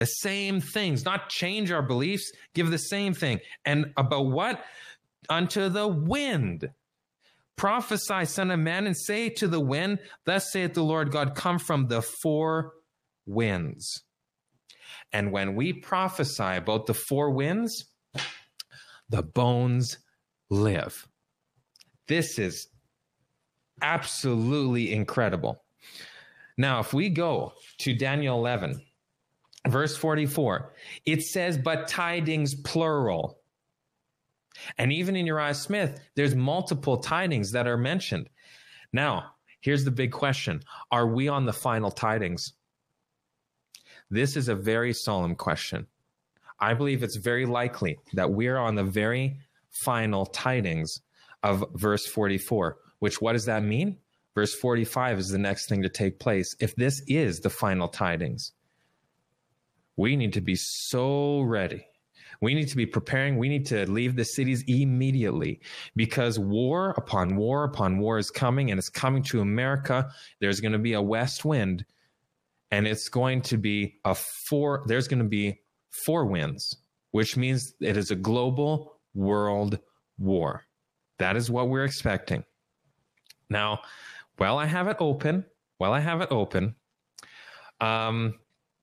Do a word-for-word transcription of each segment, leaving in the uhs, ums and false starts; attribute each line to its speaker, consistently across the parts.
Speaker 1: The same things, not change our beliefs, give the same thing. And about what? Unto the wind. Prophesy, son of man, and say to the wind, thus saith the Lord God, come from the four winds. And when we prophesy about the four winds, the bones live. This is absolutely incredible. Now, if we go to Daniel eleven, verse forty-four, it says, but tidings plural. And even in Uriah Smith, there's multiple tidings that are mentioned. Now, here's the big question. Are we on the final tidings? This is a very solemn question. I believe it's very likely that we're on the very final tidings of verse forty-four, which what does that mean? Verse forty-five is the next thing to take place. If this is the final tidings, we need to be so ready. We need to be preparing. We need to leave the cities immediately because war upon war upon war is coming, and it's coming to America. There's going to be a west wind, and it's going to be a four. There's going to be four winds, which means it is a global world war. That is what we're expecting. Now, while I have it open, while I have it open, um,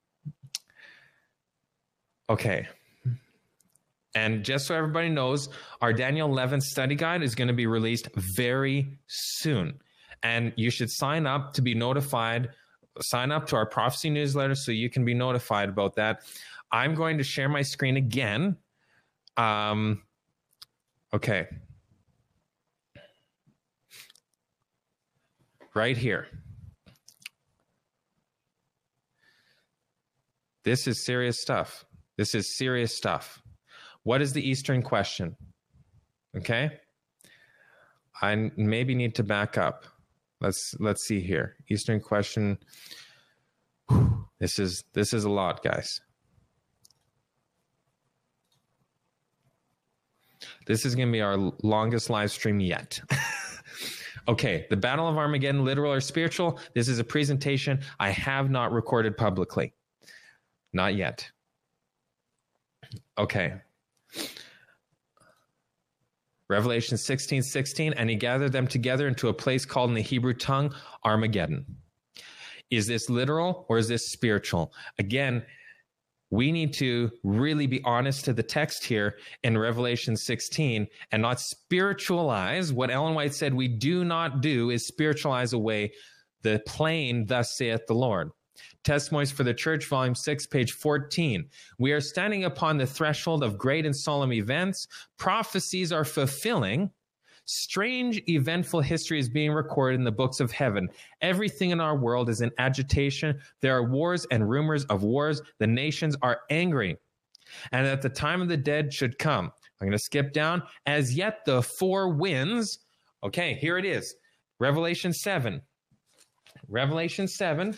Speaker 1: okay. And just so everybody knows, our Daniel eleven study guide is going to be released very soon. And you should sign up to be notified. Sign up to our prophecy newsletter so you can be notified about that. I'm going to share my screen again. Um, okay. Right here. This is serious stuff. This is serious stuff. What is the Eastern question? Okay. I maybe need to back up. Let's let's see here. Eastern question. This is this is a lot, guys. This is going to be our longest live stream yet. Okay, the Battle of Armageddon, literal or spiritual. This is a presentation I have not recorded publicly. Not yet. Okay. Revelation sixteen sixteen, and he gathered them together into a place called in the Hebrew tongue Armageddon. Is this literal or is this spiritual? Again, we need to really be honest to the text here in Revelation sixteen and not spiritualize. What Ellen White said we do not do is spiritualize away the plain, thus saith the Lord. Testimonies for the Church, Volume six, page fourteen. We are standing upon the threshold of great and solemn events. Prophecies are fulfilling. Strange, eventful history is being recorded in the books of heaven. Everything in our world is in agitation. There are wars and rumors of wars. The nations are angry. And at the time of the dead should come. I'm going to skip down. As yet the four winds. Okay, here it is. Revelation seven. Revelation seven.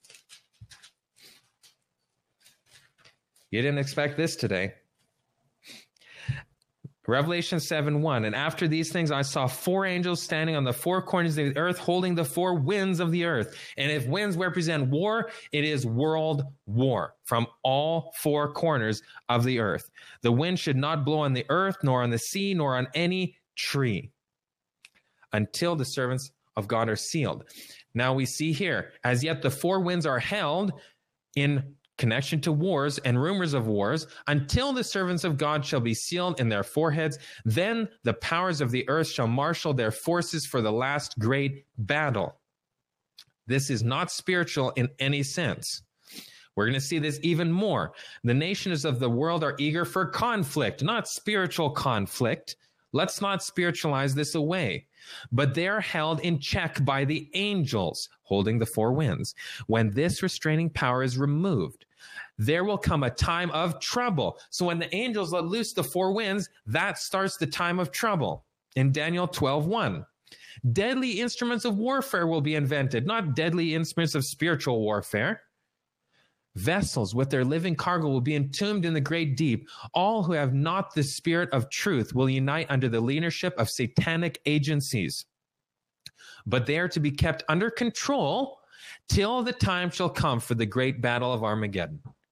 Speaker 1: You didn't expect this today. Revelation seven one, and after these things I saw four angels standing on the four corners of the earth, holding the four winds of the earth. And if winds represent war, it is world war from all four corners of the earth. The wind should not blow on the earth, nor on the sea, nor on any tree, until the servants of God are sealed. Now we see here, as yet the four winds are held in connection to wars and rumors of wars, until the servants of God shall be sealed in their foreheads. Then the powers of the earth shall marshal their forces for the last great battle. This is not spiritual in any sense. We're going to see this even more. The nations of the world are eager for conflict, not spiritual conflict. Let's not spiritualize this away. But they are held in check by the angels holding the four winds. When this restraining power is removed, there will come a time of trouble. So when the angels let loose the four winds, that starts the time of trouble. In Daniel twelve one, deadly instruments of warfare will be invented, not deadly instruments of spiritual warfare. Vessels with their living cargo will be entombed in the great deep. All who have not the spirit of truth will unite under the leadership of satanic agencies. But they are to be kept under control till the time shall come for the great battle of Armageddon.